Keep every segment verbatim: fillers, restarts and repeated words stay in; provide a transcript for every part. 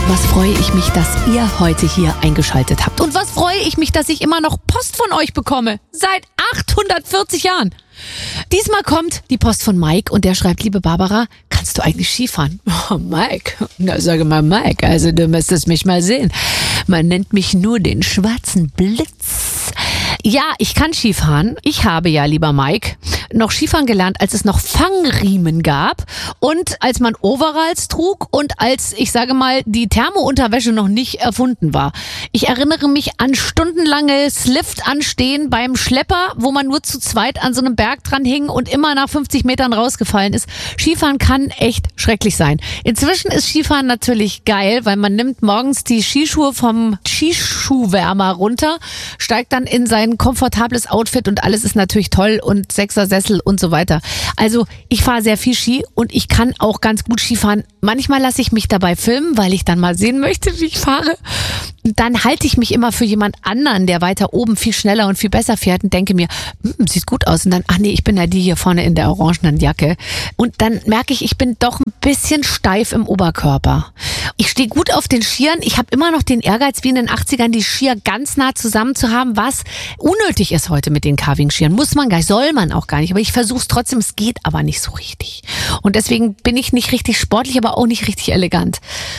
Was freue ich mich, dass ihr heute hier eingeschaltet habt. Und was freue ich mich, dass ich immer noch Post von euch bekomme. Seit achthundertvierzig Jahren. Diesmal kommt die Post von Mike und der schreibt: Liebe Barbara, kannst du eigentlich Skifahren? Oh, Mike, na sage mal Mike, also du müsstest mich mal sehen. Man nennt mich nur den schwarzen Blitz. Ja, ich kann Skifahren. Ich habe ja, lieber Mike, noch Skifahren gelernt, als es noch Fangriemen gab und als man Overalls trug und als, ich sage mal, die Thermounterwäsche noch nicht erfunden war. Ich erinnere mich an stundenlanges Lift-Anstehen beim Schlepper, wo man nur zu zweit an so einem Berg dran hing und immer nach fünfzig Metern rausgefallen ist. Skifahren kann echt schrecklich sein. Inzwischen ist Skifahren natürlich geil, weil man nimmt morgens die Skischuhe vom Skischuhwärmer runter, steigt dann in sein komfortables Outfit und alles ist natürlich toll und Sechser-Sessel und so weiter. Also ich fahre sehr viel Ski und ich kann auch ganz gut Skifahren. Manchmal lasse ich mich dabei filmen, weil ich dann mal sehen möchte, wie ich fahre. Dann halte ich mich immer für jemand anderen, der weiter oben viel schneller und viel besser fährt und denke mir, sieht gut aus. Und dann, ach nee, ich bin ja die hier vorne in der orangenen Jacke. Und dann merke ich, ich bin doch ein bisschen steif im Oberkörper. Ich stehe gut auf den Skiern. Ich habe immer noch den Ehrgeiz, wie in den achtzigern, die Skier ganz nah zusammen zu haben, was unnötig ist heute mit den Carving-Skiern. Muss man gar nicht, soll man auch gar nicht. Aber ich versuche es trotzdem, es geht aber nicht so richtig. Und deswegen bin ich nicht richtig sportlich, aber auch nicht richtig elegant.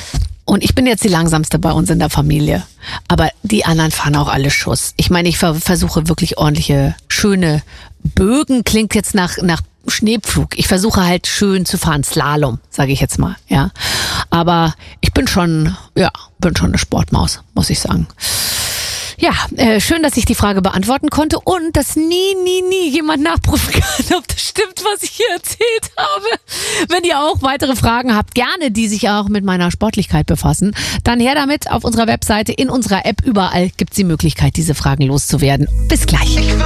Und ich bin jetzt die langsamste bei uns in der Familie. Aber die anderen fahren auch alle Schuss. Ich meine, ich ver- versuche wirklich ordentliche, schöne Bögen. Klingt jetzt nach, nach Schneepflug. Ich versuche halt schön zu fahren. Slalom, sage ich jetzt mal. Ja. Aber ich bin schon, ja, bin schon eine Sportmaus, muss ich sagen. Ja, äh, schön, dass ich die Frage beantworten konnte und dass nie, nie, nie jemand nachprüfen kann, ob das stimmt, was ich hier erzählt habe. Wenn ihr auch weitere Fragen habt, gerne, die sich auch mit meiner Sportlichkeit befassen, dann her damit auf unserer Webseite, in unserer App, überall gibt's die Möglichkeit, diese Fragen loszuwerden. Bis gleich.